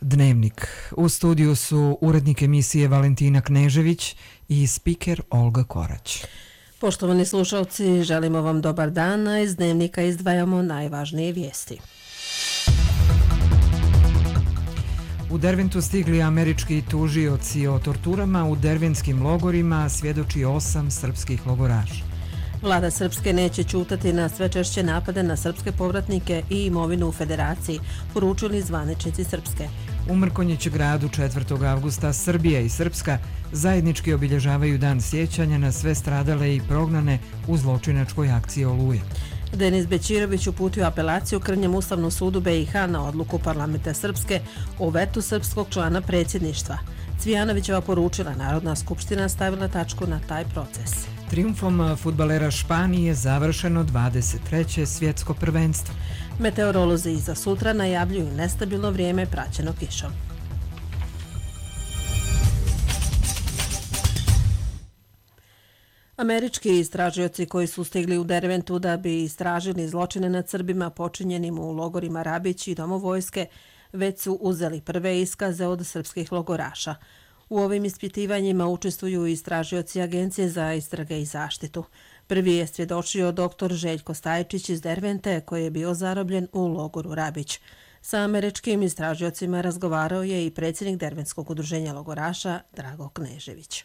Dnevnik. U studiju su urednik emisije Valentina Knežević i spiker Olga Korać. Poštovani slušalci, želimo vam dobar dan, a iz Dnevnika izdvajamo najvažnije vijesti. U Derventu stigli američki tužioci o torturama u dervenskim logorima, svjedoči 8 srpskih logoraša. Vlada Srpske neće ćutati na sve češće napade na srpske povratnike i imovinu u Federaciji, poručili zvaničnici Srpske. U Mrkonjić gradu 4. avgusta Srbija i Srpska zajednički obilježavaju dan sjećanja na sve stradale i prognane u zločinačkoj akciji Oluja. Denis Bećirović uputio apelaciju Krnjem Ustavnom sudu BiH na odluku parlamenta Srpske o vetu srpskog člana predsjedništva. Cvijanovićeva poručila, Narodna skupština stavila tačku na taj proces. Trijumfom fudbalera Španije završeno 23. svjetsko prvenstvo. Meteorolozi za sutra najavljuju nestabilno vrijeme praćeno kišom. Američki istražioci koji su stigli u Derventu da bi istražili zločine nad Srbima počinjenim u logorima Rabić i Domovojske već su uzeli prve iskaze od srpskih logoraša. U ovim ispitivanjima učestvuju istražioci Agencije za istrage i zaštitu. Prvi je svjedočio dr. Željko Stajčić iz Dervente koji je bio zarobljen u logoru Rabić. Sa američkim istražiocima razgovarao je i predsjednik Dervenskog udruženja logoraša Drago Knežević.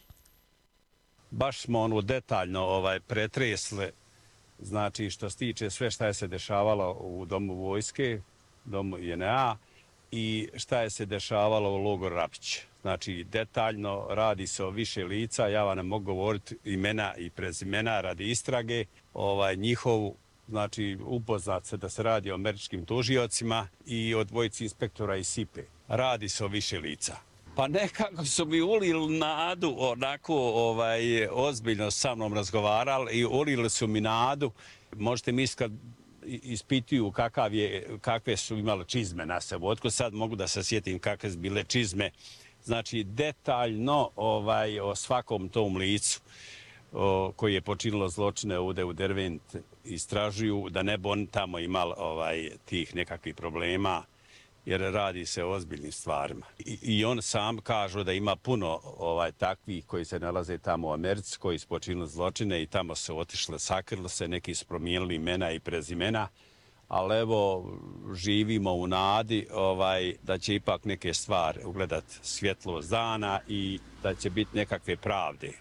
Baš smo detaljno pretresli, znači što se tiče sve šta je se dešavalo u Domu vojske, Domu JNA i šta je se dešavalo u logoru Rabić. Znači detaljno radi se o više lica, ja vam ne mogu govoriti imena i prezimena radi istrage, njihovu, znači upoznat se da se radi o američkim tužiocima i o dvojici inspektora iz SIPE. Radi se o više lica. Pa nekako su mi ulili nadu, onako ozbiljno sa mnom razgovarali i ulili su mi nadu. Možete misliti kad ispituju kakve su imale čizme na sebi. Otkud sad mogu da se sjetim kakve su bile čizme. Znači detaljno o svakom tom licu koji je počinilo zločine ovdje u Dervent istražuju da ne bi oni tamo imali tih nekakvih problema. Jer radi se o ozbiljnim stvarima. I on sam kažu da ima puno takvih koji se nalaze tamo u Americi, koji su počinili zločine i tamo se otišle, sakrili se, neki su promijenili imena i prezimena, ali evo živimo u nadi da će ipak neke stvari ugledati svjetlost dana i da će biti nekakve pravde.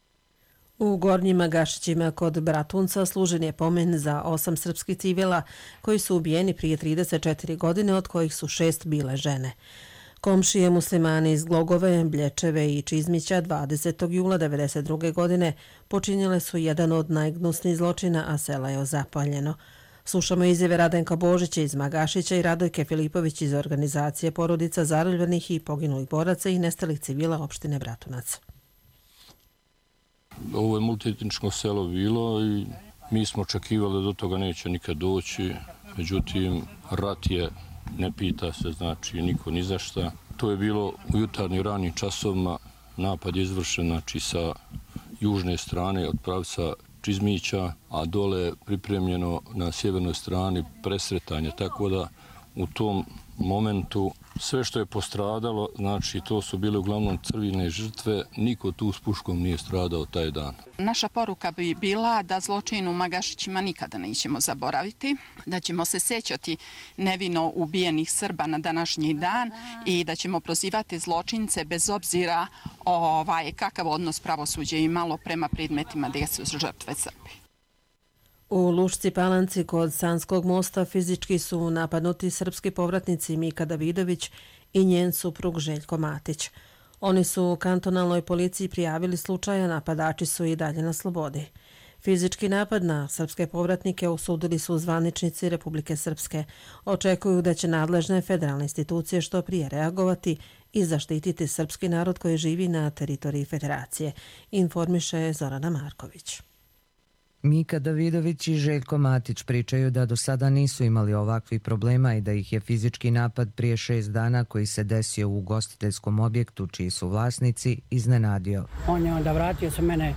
U Gornjim Magašićima kod Bratunca služen je pomen za 8 srpskih civila koji su ubijeni prije 34 godine, od kojih su 6 bile žene. Komšije muslimani iz Glogove, Blječeve i Čizmića 20. jula 1992. godine počinjile su jedan od najgnusnijih zločina, a sela je ozapaljeno. Slušamo izjave Radenka Božića iz Magašića i Radojke Filipović iz organizacije porodica zarobljenih i poginulih boraca i nestalih civila opštine Bratunac. Ovo je multietničko selo bilo i mi smo očekivali da do toga neće nikad doći. Međutim, rat je, ne pita se, znači niko ni za šta. To je bilo u jutarnjim ranim časovima. Napad je izvršen znači, sa južne strane od pravca Čizmića, a dole je pripremljeno na sjevernoj strani presretanje. Tako da u tom momentu sve što je postradalo, znači to su bile uglavnom civilne žrtve, niko tu s puškom nije stradao taj dan. Naša poruka bi bila da zločin u Magašićima nikada nećemo zaboraviti, da ćemo se sjećati nevino ubijenih Srba na današnji dan i da ćemo prozivati zločince bez obzira kakav odnos pravosuđe imalo prema predmetima gdje su žrtve Srbi. U Lušci Palanci kod Sanskog mosta fizički su napadnuti srpski povratnici Mika Davidović i njen suprug Željko Matić. Oni su u kantonalnoj policiji prijavili slučaja, napadači su i dalje na slobodi. Fizički napad na srpske povratnike osudili su zvaničnici Republike Srpske. Očekuju da će nadležne federalne institucije što prije reagovati i zaštititi srpski narod koji živi na teritoriji Federacije, informiše Zorana Marković. Mika Davidović i Željko Matić pričaju da do sada nisu imali ovakvih problema i da ih je fizički napad prije 6 dana koji se desio u ugostiteljskom objektu čiji su vlasnici iznenadio. On je onda vratio se mene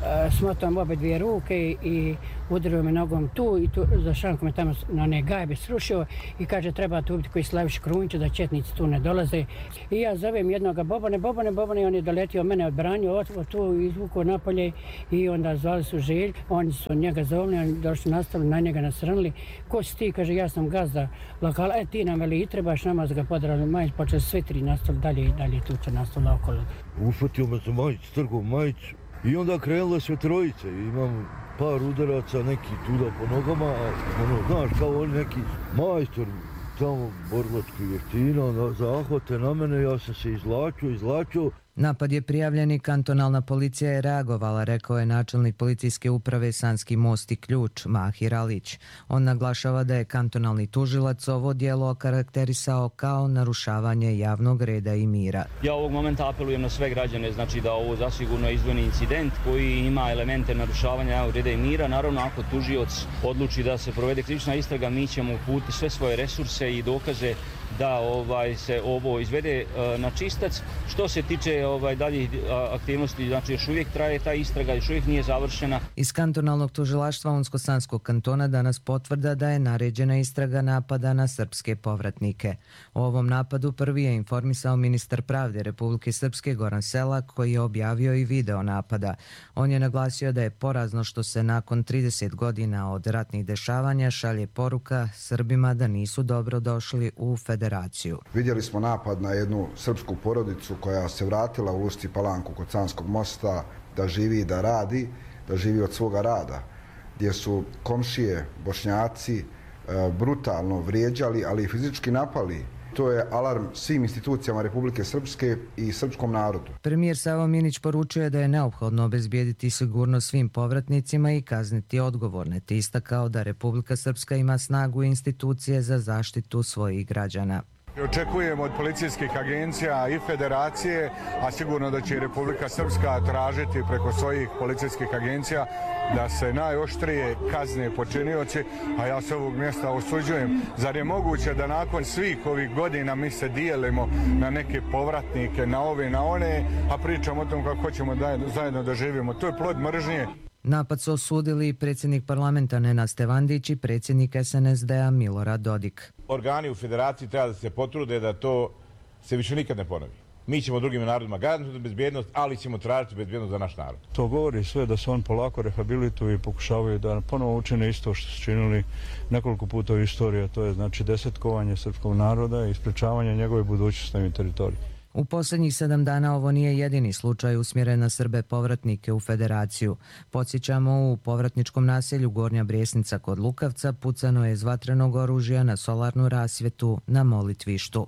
smotam obe dvije ruke i udario me nogom tu i tu za šankom me tamo na one gajbe srušio i kaže treba tu ubiti koji Slaviš Krunić da četnici tu ne dolaze. I ja zovem jednoga Bobane i on je doletio mene odbranio tu izvukao napolje i onda zvali su Želj, oni su njega zovni, oni došli nastavili na njega nasrnuli. Ko si ti? Kaže ja sam gazda lokala, ti nam veli i trebaš nama ga podrali Majić, počeli sve tri nastavili dalje tu će nastavili okolo. Ufatio me za Majić, strgao Majić i onda krenule sve trojice. Imam par udaraca, neki tuda po nogama, znaš kao oni neki majstor tamo borilačkih vještina, zahvate na mene, ja sam se izvlačio. Napad je prijavljen i kantonalna policija je reagovala, rekao je načelnik policijske uprave Sanski Most i Ključ, Mahir Alić. On naglašava da je kantonalni tužilac ovo djelo okarakterisao kao narušavanje javnog reda i mira. Ja ovog momenta apelujem na sve građane, znači da ovo zasigurno je izdvojeni incident koji ima elemente narušavanja javnog reda i mira. Naravno, ako tužioc odluči da se provede krivična istraga, mi ćemo uputiti sve svoje resurse i dokaze da se ovo izvede na čistac. Što se tiče daljih aktivnosti, znači još uvijek traje ta istraga, još uvijek nije završena. Iz kantonalnog tužilaštva Unsko-Sanskog kantona danas potvrda da je naređena istraga napada na srpske povratnike. O ovom napadu prvi je informisao ministar pravde Republike Srpske Goran Selak, koji je objavio i video napada. On je naglasio da je porazno što se nakon 30 godina od ratnih dešavanja šalje poruka Srbima da nisu dobro došli u federaciju. Vidjeli smo napad na jednu srpsku porodicu koja se vratila u Lušci Palanku kod Sanskog mosta da živi i da radi, da živi od svoga rada, gdje su komšije Bošnjaci brutalno vrijeđali, ali i fizički napali. To je alarm svim institucijama Republike Srpske i srpskom narodu. Premijer Savo Minić poručuje da je neophodno obezbijediti sigurnost svim povratnicima i kazniti odgovorne, te istakao da Republika Srpska ima snagu i institucije za zaštitu svojih građana. Očekujemo od policijskih agencija i federacije, a sigurno da će i Republika Srpska tražiti preko svojih policijskih agencija da se najoštrije kazne počinioci, a ja s ovog mjesta osuđujem. Zar je moguće da nakon svih ovih godina mi se dijelimo na neke povratnike, na ove, na one, a pričamo o tom kako hoćemo zajedno da živimo. To je plod mržnje. Napad su osudili i predsjednik parlamenta Nenad Stevandić i predsjednik SNSD-a Milorad Dodik. Organi u federaciji treba da se potrude da to se više nikad ne ponovi. Mi ćemo drugim narodima garantovati bezbjednost, ali ćemo tražiti bezbjednost za naš narod. To govori sve da se on polako rehabilituju i pokušavaju da ponovo učine isto što su činili nekoliko puta u istoriji, to je znači desetkovanje srpskog naroda i ispričavanje njegove budućnosti na teritoriji. U posljednjih 7 dana ovo nije jedini slučaj usmjeren na Srbe povratnike u federaciju. Podsjećamo, u povratničkom naselju Gornja Brijesnica kod Lukavca pucano je iz vatrenog oružja na solarnu rasvjetu na molitvištu.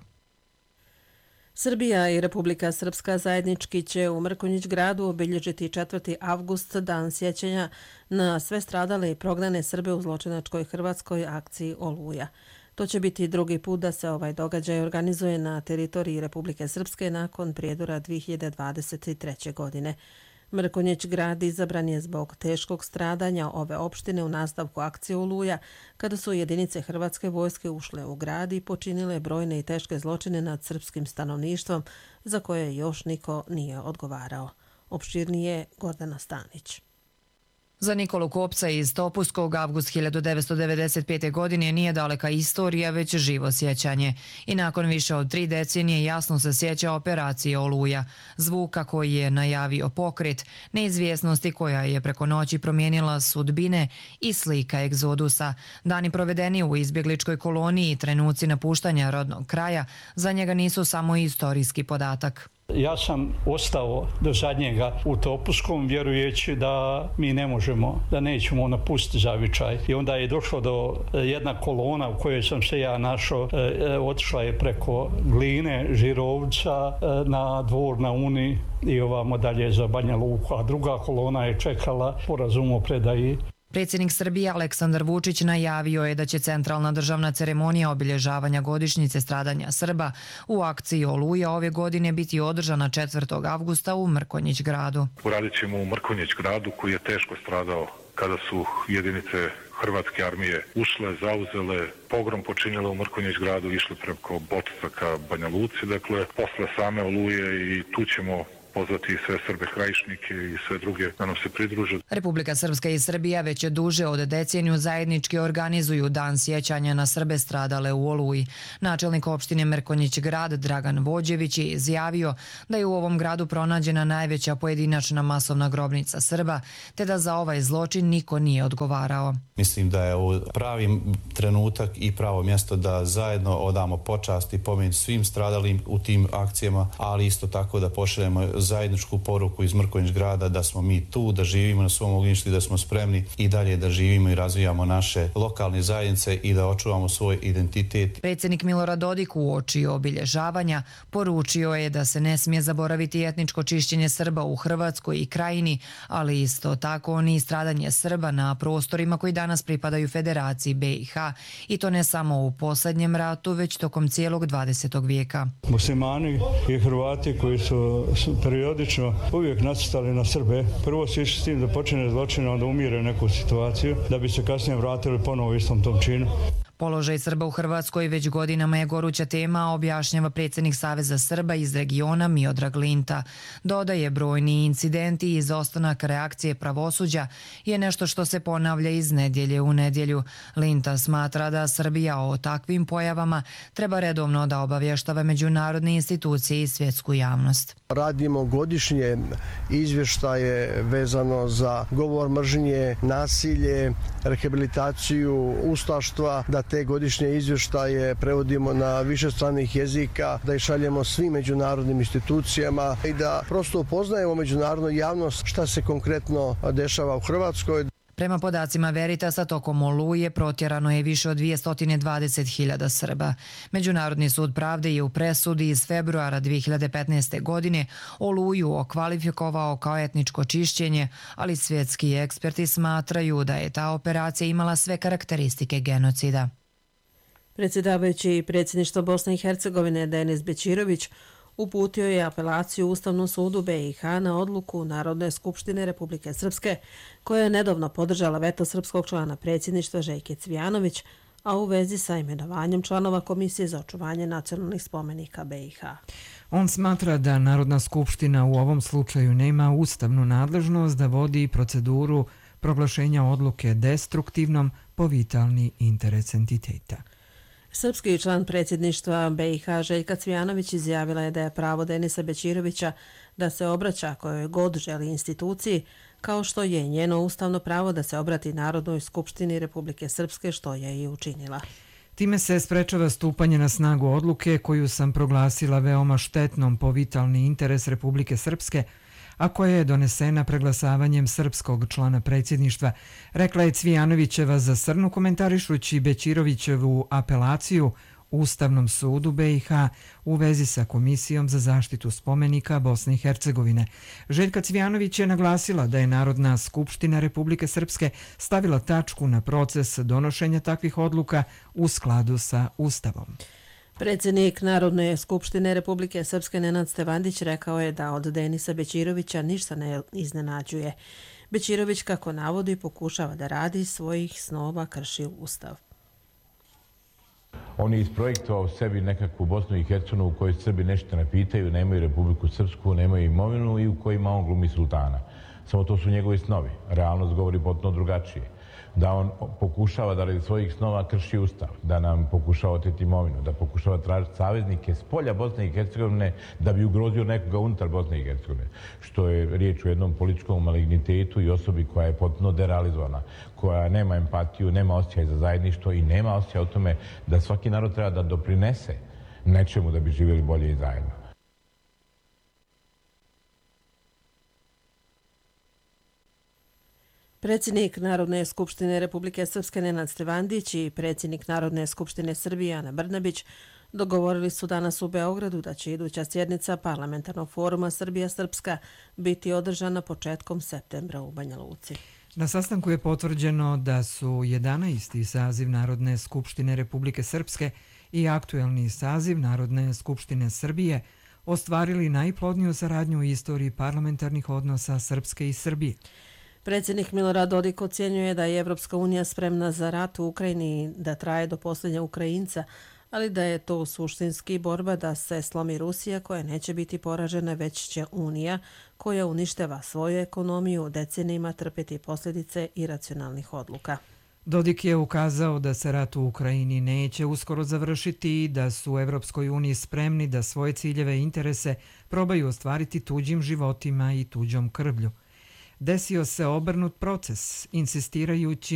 Srbija i Republika Srpska zajednički će u Mrkonjić gradu obilježiti 4. avgust, dan sjećanja na sve stradale i prognane Srbe u zločinačkoj hrvatskoj akciji Oluja. To će biti drugi put da se ovaj događaj organizuje na teritoriji Republike Srpske nakon prijedora 2023. godine. Mrkonjić grad izabran je zbog teškog stradanja ove opštine u nastavku akcije Oluja, kada su jedinice Hrvatske vojske ušle u grad i počinile brojne i teške zločine nad srpskim stanovništvom, za koje još niko nije odgovarao. Opširnije Gordana Stanić. Za Nikolu Kopca iz Topuskog avgust 1995. godine nije daleka istorija, već živo sjećanje. I nakon više od 3 decenije jasno se sjeća operacije Oluja, zvuka koji je najavio pokret, neizvjesnosti koja je preko noći promijenila sudbine i slika egzodusa. Dani provedeni u izbjegličkoj koloniji i trenuci napuštanja rodnog kraja za njega nisu samo istorijski podatak. Ja sam ostao do zadnjega u Topuskom vjerujući da mi ne možemo, da nećemo napustiti zavičaj. I onda je došlo do jedna kolona u kojoj sam se ja našao, otišla je preko Gline, Žirovca na Dvor na Uni i ovamo dalje za Banja Luku, a druga kolona je čekala sporazum o predaji. Predsjednik Srbije Aleksandar Vučić najavio je da će centralna državna ceremonija obilježavanja godišnjice stradanja Srba u akciji Oluja ove godine biti održana 4. avgusta u Mrkonjić gradu. Uradit ćemo u Mrkonjić gradu koji je teško stradao kada su jedinice Hrvatske armije ušle, zauzele, pogrom počinile u Mrkonjić gradu, išli preko Botoca ka Banja Luci, dakle posle same Oluje, i tu ćemo pozvati i sve Srbe krajišnike i sve druge da nam se pridruže. Republika Srpska i Srbija već duže od deceniju zajednički organizuju Dan sjećanja na Srbe stradale u Oluji. Načelnik opštine Mrkonjić Grad Dragan Vođević je izjavio da je u ovom gradu pronađena najveća pojedinačna masovna grobnica Srba, te da za ovaj zločin niko nije odgovarao. Mislim da je ovo pravi trenutak i pravo mjesto da zajedno odamo počast i pomen svim stradalim u tim akcijama, ali isto tako da pošaljemo zajedničku poruku iz Mrkonjić Grada da smo mi tu, da živimo na svom ognjištu i da smo spremni i dalje da živimo i razvijamo naše lokalne zajednice i da očuvamo svoj identitet. Predsjednik Milorad Dodik uoči obilježavanja poručio je da se ne smije zaboraviti etničko čišćenje Srba u Hrvatskoj i Krajini, ali isto tako ni stradanje Srba na prostorima koji danas pripadaju Federaciji BiH, i to ne samo u posljednjem ratu, već tokom cijelog 20. vijeka. Muslimani i Hrvati koji su periodično uvijek nacrtali na Srbe, prvo su išli s tim da počine zločine, onda umire neku situaciju, da bi se kasnije vratili ponovo u istom tom činu. Položaj Srba u Hrvatskoj već godinama je goruća tema, objašnjava predsjednik Saveza Srba iz regiona Miodrag Linta. Dodaje, brojni incidenti i izostanak reakcije pravosuđa je nešto što se ponavlja iz nedjelje u nedjelju. Linta smatra da Srbija o takvim pojavama treba redovno da obavještava međunarodne institucije i svjetsku javnost. Radimo godišnje izvještaje vezano za govor mržnje, nasilje, rehabilitaciju ustaštva, da te godišnje izvještaje prevodimo na višestranih jezika, da ih šaljemo svim međunarodnim institucijama i da prosto upoznajemo međunarodnu javnost šta se konkretno dešava u Hrvatskoj. Prema podacima Veritasa, tokom Oluje protjerano je više od 220.000 Srba. Međunarodni sud pravde je u presudi iz februara 2015. godine Oluju okvalifikovao kao etničko čišćenje, ali svjetski eksperti smatraju da je ta operacija imala sve karakteristike genocida. Predsjedavajući predsjedništva Bosne i Hercegovine Denis Bećirović uputio je apelaciju Ustavnom sudu BiH na odluku Narodne skupštine Republike Srpske, koja je nedavno podržala veto srpskog člana predsjedništva Željke Cvijanović, a u vezi sa imenovanjem članova Komisije za očuvanje nacionalnih spomenika BiH. On smatra da Narodna skupština u ovom slučaju nema ustavnu nadležnost da vodi proceduru proglašenja odluke destruktivnom po vitalni interes entiteta. Srpski član predsjedništva BiH Željka Cvijanović izjavila je da je pravo Denisa Bećirovića da se obraća kojoj god želi instituciji, kao što je njeno ustavno pravo da se obrati Narodnoj skupštini Republike Srpske, što je i učinila. Time se sprečava stupanje na snagu odluke koju sam proglasila veoma štetnom po vitalni interes Republike Srpske, a koja je donesena preglasavanjem srpskog člana predsjedništva, rekla je Cvijanovićeva za Srnu komentarišući Bećirovićevu apelaciju Ustavnom sudu BiH u vezi sa Komisijom za zaštitu spomenika Bosne i Hercegovine. Željka Cvijanović je naglasila da je Narodna skupština Republike Srpske stavila tačku na proces donošenja takvih odluka u skladu sa Ustavom. Predsjednik Narodne skupštine Republike Srpske Nenad Stevandić rekao je da od Denisa Bećirovića ništa ne iznenađuje. Bećirović, kako navodi, pokušava da radi svojih snova krši Ustav. On je isprojektovao sebi nekakvu Bosnu i Hercegovinu u kojoj Srbi nešto ne pitaju, nemaju Republiku Srpsku, nemaju imovinu i u kojima on glumi sultana. Samo to su njegovi snovi. Realnost govori potpuno drugačije. Da on pokušava da radi svojih snova krši Ustav, da nam pokušava oteti imovinu, da pokušava tražiti saveznike s polja Bosne i Hercegovine da bi ugrozio nekoga unutar Bosne i Hercegovine. Što je riječ o jednom političkom malignitetu i osobi koja je potpuno derealizovana, koja nema empatiju, nema osjećaj za zajedništvo i nema osjećaj o tome da svaki narod treba da doprinese nečemu da bi živjeli bolje i zajedno. Predsjednik Narodne skupštine Republike Srpske Nenad Stevandić i predsjednik Narodne skupštine Srbije Ana Brnabić dogovorili su danas u Beogradu da će iduća sjednica parlamentarnog foruma Srbija-Srpska biti održana početkom septembra u Banja Luci. Na sastanku je potvrđeno da su 11. saziv Narodne skupštine Republike Srpske i aktuelni saziv Narodne skupštine Srbije ostvarili najplodniju saradnju u istoriji parlamentarnih odnosa Srpske i Srbije. Predsjednik Milorad Dodik ocjenjuje da je Evropska unija spremna za rat u Ukrajini da traje do posljednja Ukrajinca, ali da je to suštinski borba da se slomi Rusija koja neće biti poražena, već će Unija koja uništava svoju ekonomiju decenijima trpeti posljedice iracionalnih odluka. Dodik je ukazao da se rat u Ukrajini neće uskoro završiti i da su u Evropskoj uniji spremni da svoje ciljeve i interese probaju ostvariti tuđim životima i tuđom krvlju. Desio se obrnut proces, insistirajući